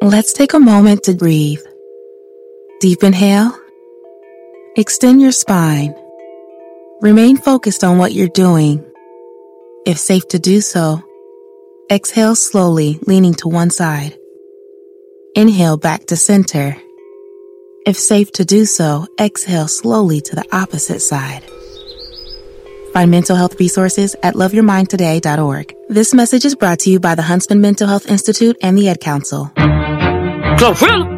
Let's take a moment to breathe. Deep inhale. Extend your spine. Remain focused on what you're doing. If safe to do so, exhale slowly, leaning to one side. Inhale back to center. If safe to do so, exhale slowly to the opposite side. Find mental health resources at loveyourmindtoday.org. This message is brought to you by the Huntsman Mental Health Institute and the Ad Council. Fulfill